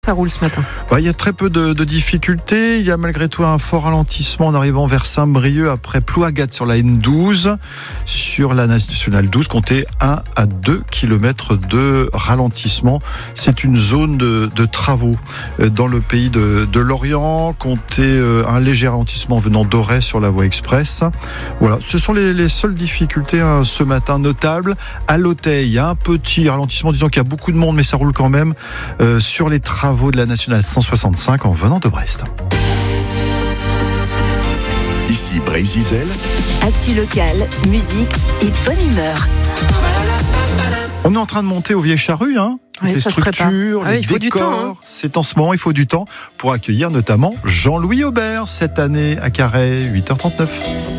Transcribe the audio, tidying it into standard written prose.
Ça roule ce matin. Il y a très peu de difficultés. Il y a malgré tout un fort ralentissement en arrivant vers Saint-Brieuc après Plouagat sur la N12. Sur la nationale 12, comptez 1 à 2 km de ralentissement. C'est une zone de travaux dans le pays de Lorient. Comptez un léger ralentissement venant d'Auray sur la voie express. Voilà, ce sont les seules difficultés ce matin notables. À l'Auteuil, il y a un petit ralentissement, disons qu'il y a beaucoup de monde, mais ça roule quand même sur les travaux de la nationale 165 en venant de Brest. Ici Brésil. Actu locale, musique et bonne humeur. On est en train de monter au Vieilles Charrues, Oui, les ça se prépare. structures, les Il faut décors. du temps. C'est en ce moment, il faut du temps pour accueillir notamment Jean-Louis Aubert cette année à Carhaix, 8h39.